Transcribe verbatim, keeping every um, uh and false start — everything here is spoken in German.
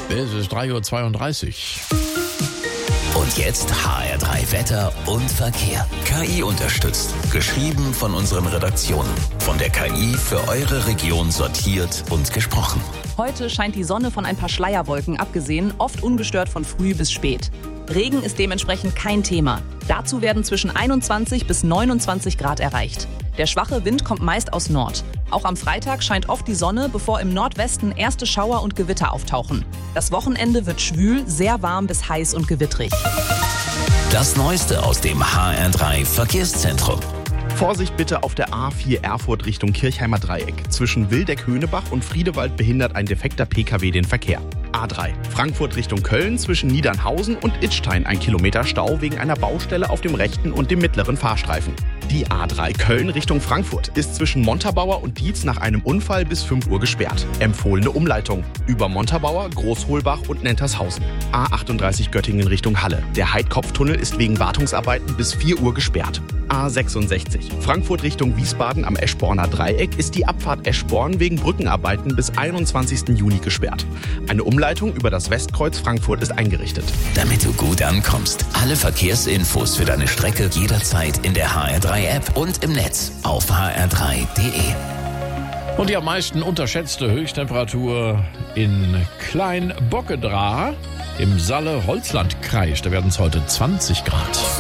Es ist drei Uhr zweiunddreißig. Und jetzt H R drei Wetter und Verkehr. K I unterstützt. Geschrieben von unseren Redaktionen. Von der K I für eure Region sortiert und gesprochen. Heute scheint die Sonne von ein paar Schleierwolken abgesehen, oft ungestört von früh bis spät. Regen ist dementsprechend kein Thema. Dazu werden zwischen einundzwanzig bis neunundzwanzig Grad erreicht. Der schwache Wind kommt meist aus Nord. Auch am Freitag scheint oft die Sonne, bevor im Nordwesten erste Schauer und Gewitter auftauchen. Das Wochenende wird schwül, sehr warm bis heiß und gewittrig. Das Neueste aus dem H R drei Verkehrszentrum. Vorsicht bitte auf der A vier Erfurt Richtung Kirchheimer Dreieck. Zwischen Wildeck-Höhnebach und Friedewald behindert ein defekter P K W den Verkehr. A drei Frankfurt Richtung Köln zwischen Niedernhausen und Idstein ein Kilometer Stau wegen einer Baustelle auf dem rechten und dem mittleren Fahrstreifen. Die A drei Köln Richtung Frankfurt ist zwischen Montabaur und Dietz nach einem Unfall bis fünf Uhr gesperrt. Empfohlene Umleitung über Montabaur, Großholbach und Nentershausen. A achtunddreißig Göttingen Richtung Halle. Der Heidkopftunnel ist wegen Wartungsarbeiten bis vier Uhr gesperrt. A sechsundsechzig Frankfurt Richtung Wiesbaden am Eschborner Dreieck ist die Abfahrt Eschborn wegen Brückenarbeiten bis einundzwanzigsten Juni gesperrt. Eine Umleitung über das Westkreuz Frankfurt ist eingerichtet. Damit du gut ankommst, alle Verkehrsinfos für deine Strecke jederzeit in der H R drei App und im Netz auf h r drei punkt d e. Und die am meisten unterschätzte Höchsttemperatur in Kleinbockedra im Saale-Holzland-Kreis. Da werden es heute zwanzig Grad.